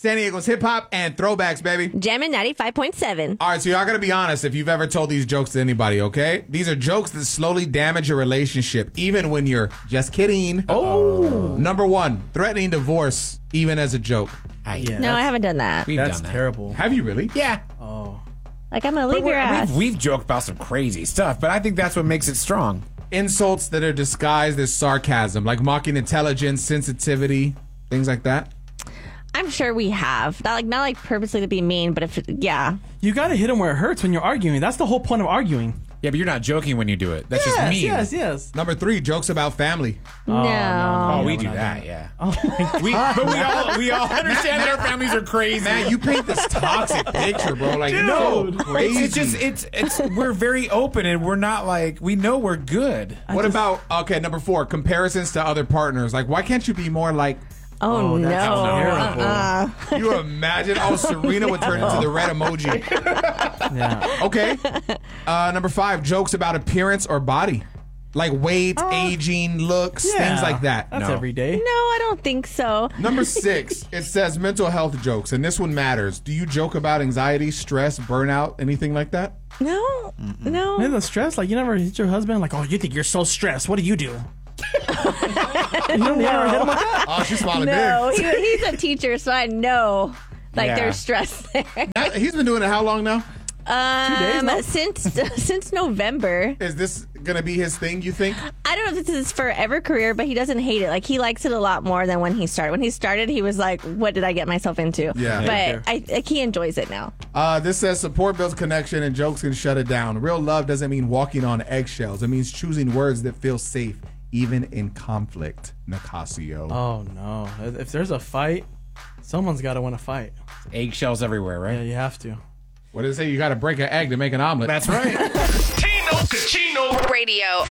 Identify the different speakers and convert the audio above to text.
Speaker 1: San Diego's hip hop and throwbacks, baby.
Speaker 2: Jammin' 95.7.
Speaker 1: All right, so y'all gotta be honest if you've ever told these jokes to anybody, okay? These are jokes that slowly damage your relationship, even when you're just kidding.
Speaker 3: Oh.
Speaker 1: Number 1, threatening divorce, even as a joke.
Speaker 3: Yeah,
Speaker 2: No, I haven't done that.
Speaker 3: We've
Speaker 4: That's
Speaker 3: done that.
Speaker 4: terrible.
Speaker 1: Have you really?
Speaker 3: Yeah.
Speaker 2: Like, I'm going to leave your ass.
Speaker 3: We've joked about some crazy stuff, but I think that's what makes it strong.
Speaker 1: Insults that are disguised as sarcasm, like mocking intelligence, sensitivity, things like that.
Speaker 2: I'm sure we have. Not like purposely to be mean, but yeah.
Speaker 4: You got to hit them where it hurts when you're arguing. That's the whole point of arguing.
Speaker 3: Yeah, but you're not joking when you do it. That's just mean.
Speaker 4: Yes.
Speaker 1: Number 3, jokes about family.
Speaker 2: No.
Speaker 3: Oh, we do that, yeah.
Speaker 4: Oh my God.
Speaker 3: But we all understand that our families are crazy.
Speaker 1: Man, you paint this toxic picture, bro. Like, no, crazy.
Speaker 3: It's we're very open and we're not like, we know we're good.
Speaker 1: What about, okay, number 4, comparisons to other partners. Like, why can't you be more like,
Speaker 2: Oh, no.
Speaker 4: that's terrible.
Speaker 1: you imagine? Oh, Serena would turn into the red emoji.
Speaker 4: Yeah.
Speaker 1: Okay. Number 5, jokes about appearance or body. Like weight, aging, looks, things like that.
Speaker 4: That's
Speaker 3: No.
Speaker 4: every day.
Speaker 2: No, I don't think so.
Speaker 1: Number 6, it says mental health jokes, and this one matters. Do you joke about anxiety, stress, burnout, anything like that?
Speaker 2: No. No.
Speaker 4: Maybe the stress, like you never hit your husband, like, oh, you think you're so stressed. What do? You never hit him like that?
Speaker 1: Oh, she's smiling
Speaker 2: No,
Speaker 1: big.
Speaker 2: he's a teacher, so I know
Speaker 3: Yeah.
Speaker 2: there's stress there.
Speaker 1: He's been doing it how long now?
Speaker 4: 2 days now?
Speaker 2: Since November.
Speaker 1: Is this going to be his thing, you think?
Speaker 2: I don't know if this is his forever career, but he doesn't hate it. Like, he likes it a lot more than when he started. When he started, he was like, what did I get myself into?
Speaker 1: Yeah.
Speaker 2: But he enjoys it now.
Speaker 1: This says support builds connection and jokes can shut it down. Real love doesn't mean walking on eggshells. It means choosing words that feel safe, even in conflict. Nicasio.
Speaker 4: Oh, no. If there's a fight, someone's got to win a fight.
Speaker 3: Eggshells everywhere, right?
Speaker 4: Yeah, you have to.
Speaker 1: What does it say? You got to break an egg to make an omelet.
Speaker 3: That's right.
Speaker 5: Tino Cucino Radio.